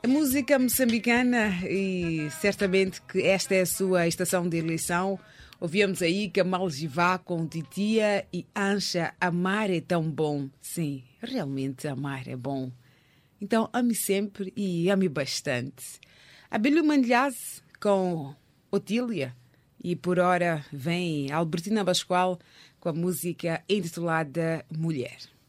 A música moçambicana, e certamente que esta é a sua estação de eleição. Ouvimos aí Kamal Jivá com Titia e Ancha. Amar é tão bom. Sim, realmente amar é bom. Então ame sempre e ame bastante. Abelio Mandilhaz com Otília. E por hora vem Albertina Pascoal com a música intitulada Mulher.